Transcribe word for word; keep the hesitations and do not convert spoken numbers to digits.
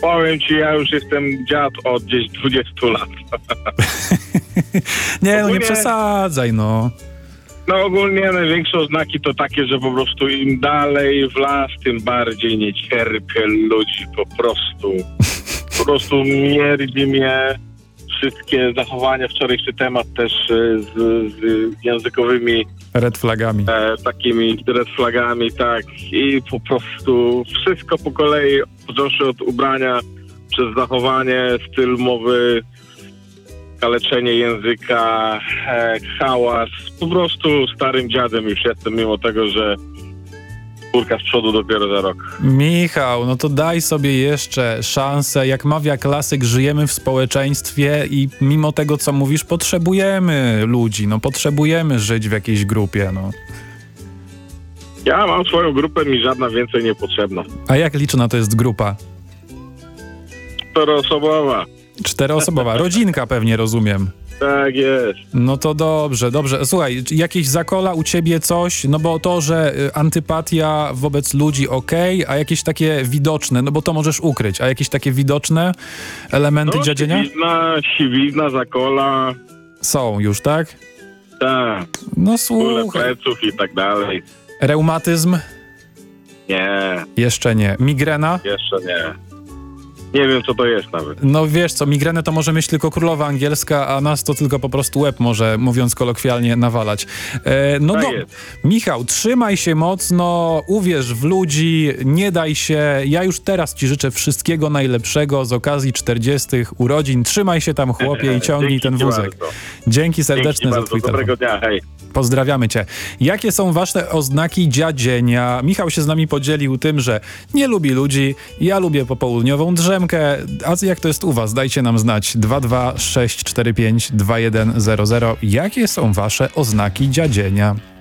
Powiem ci, ja już jestem dziad od gdzieś dwudziestu lat. Nie, no nie Ogólnie- przesadzaj, no. No ogólnie największe oznaki to takie, że po prostu im dalej w las, tym bardziej nie cierpię ludzi, po prostu. Po prostu mierdzi mnie wszystkie zachowania. Wczorajszy temat też e, z, z językowymi Red flagami. e, takimi red flagami, tak. I po prostu wszystko po kolei, począwszy od ubrania, przez zachowanie, styl mowy, kaleczenie języka, e, hałas. Po prostu starym dziadem już jestem, mimo tego, że kurka z przodu dopiero za rok. Michał, no to daj sobie jeszcze szansę. Jak mawia klasyk, żyjemy w społeczeństwie i mimo tego, co mówisz, potrzebujemy ludzi. No potrzebujemy żyć w jakiejś grupie, no. Ja mam swoją grupę, mi żadna więcej nie potrzebna. A jak liczna to jest grupa? Czteroosobowa. Czteroosobowa. Rodzinka pewnie, rozumiem. Tak jest. No to dobrze, dobrze. Słuchaj, czy jakieś zakola u ciebie coś? No bo to, że y, antypatia wobec ludzi okej, a jakieś takie widoczne, no bo to możesz ukryć, a jakieś takie widoczne elementy No, dziadzienia? siwizna, siwizna, zakola, Są już, tak? tak, No bóle słuchaj. pleców i tak dalej. Reumatyzm? Nie, Jeszcze nie. Migrena? jeszcze nie. Nie wiem, co to jest nawet. No wiesz co, migrenę to może mieć tylko królowa angielska, a nas to tylko po prostu łeb może, mówiąc kolokwialnie, nawalać. E, no Tak do... jest. Michał, trzymaj się mocno, uwierz w ludzi, nie daj się. Ja już teraz ci życzę wszystkiego najlepszego z okazji czterdziestych urodzin. Trzymaj się tam, chłopie, i ciągnij Dzięki ten ci wózek. bardzo. Dzięki serdeczne Dzięki za bardzo. twój telefon. Dobrego dnia, hej. Pozdrawiamy cię. Jakie są wasze oznaki dziadzienia? Michał się z nami podzielił tym, że nie lubi ludzi, ja lubię popołudniową drzemkę. A jak to jest u was? Dajcie nam znać. dwa dwa sześć cztery pięć dwa jeden zero zero. Jakie są wasze oznaki dziadzienia?